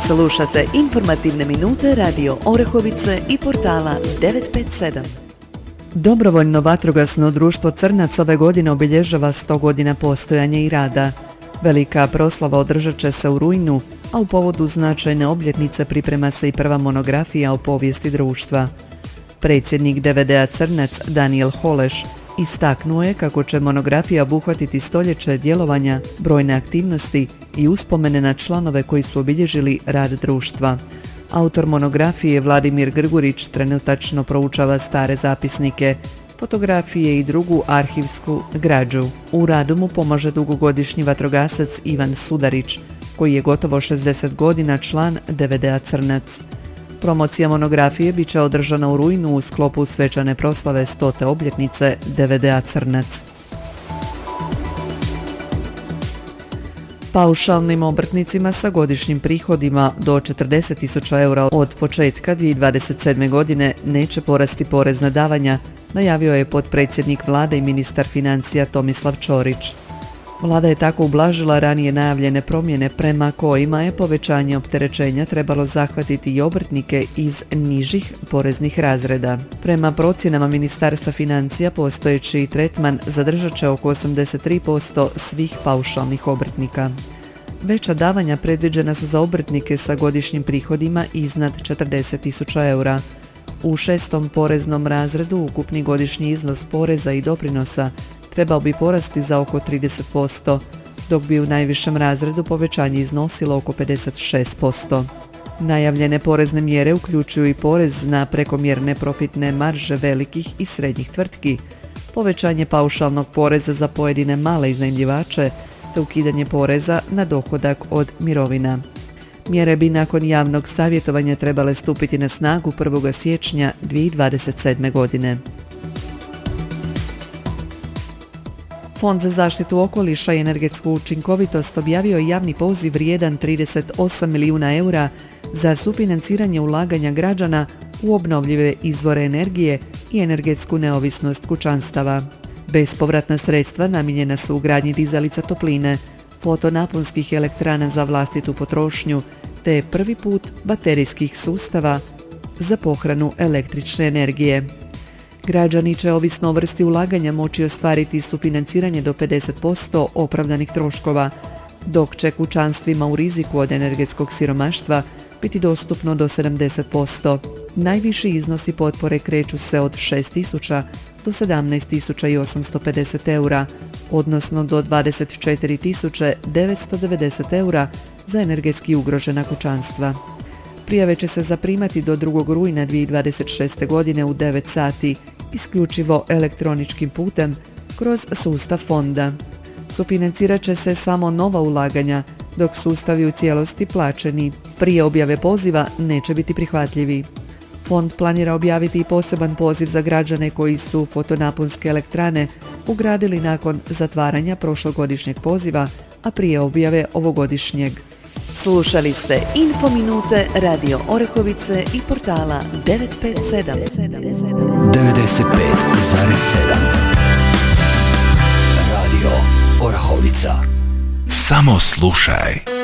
Slušate informativne minute Radio Orehovice i portala 957. Dobrovoljno vatrogasno društvo Crnac ove godine obilježava 100 godina postojanja i rada. Velika proslava održat će se u rujnu, a u povodu značajne obljetnice priprema se i prva monografija o povijesti društva. Predsjednik DVD-a Crnac Daniel Holeš istaknuo je kako će monografija obuhvatiti stoljeće djelovanja, brojne aktivnosti i uspomene na članove koji su obilježili rad društva. Autor monografije Vladimir Grgurić trenutačno proučava stare zapisnike, fotografije i drugu arhivsku građu. U radu mu pomaže dugogodišnji vatrogasac Ivan Sudarić, koji je gotovo 60 godina član DVD-a Crnac. Promocija monografije bit će održana u rujnu u sklopu svečane proslave 100. obljetnice DVD-a Crnac. Paušalnim obrtnicima sa godišnjim prihodima do 40.000 eura od početka 2027. godine neće porasti porezna davanja, najavio je potpredsjednik Vlade i ministar financija Tomislav Ćorić. Vlada je tako ublažila ranije najavljene promjene prema kojima je povećanje opterećenja trebalo zahvatiti i obrtnike iz nižih poreznih razreda. Prema procjenama Ministarstva financija postojeći tretman zadržat će oko 83% svih paušalnih obrtnika. Veća davanja predviđena su za obrtnike sa godišnjim prihodima iznad 40.000 eura. U 6. poreznom razredu ukupni godišnji iznos poreza i doprinosa trebao bi porasti za oko 30%, dok bi u najvišem razredu povećanje iznosilo oko 56%. Najavljene porezne mjere uključuju i porez na prekomjerne profitne marže velikih i srednjih tvrtki, povećanje paušalnog poreza za pojedine male iznajmljivače te ukidanje poreza na dohodak od mirovina. Mjere bi nakon javnog savjetovanja trebale stupiti na snagu 1. siječnja 2027. godine. Fond za zaštitu okoliša i energetsku učinkovitost objavio je javni poziv vrijedan 38 milijuna eura za sufinanciranje ulaganja građana u obnovljive izvore energije i energetsku neovisnost kućanstava. Bespovratna sredstva namijenjena su ugradnji dizalica topline, fotonaponskih elektrana za vlastitu potrošnju te prvi put baterijskih sustava za pohranu električne energije. Građani će ovisno o vrsti ulaganja moći ostvariti sufinanciranje do 50% opravdanih troškova, dok će kućanstvima u riziku od energetskog siromaštva biti dostupno do 70%. Najviši iznosi potpore kreću se od 6.000 do 17.850 eura, odnosno do 24.990 eura za energetski ugrožena kućanstva. Prijave će se zaprimati do 2. rujna 2026. godine u 9 sati, isključivo elektroničkim putem kroz sustav fonda. Sufinancirat će se samo nova ulaganja, dok sustavi u cijelosti plaćeni prije objave poziva neće biti prihvatljivi. Fond planira objaviti i poseban poziv za građane koji su fotonaponske elektrane ugradili nakon zatvaranja prošlogodišnjeg poziva, a prije objave ovogodišnjeg. Slušali ste Infominute Radio Orehovice i portala 957. 95,7 Radio Orahovica. Samo slušaj.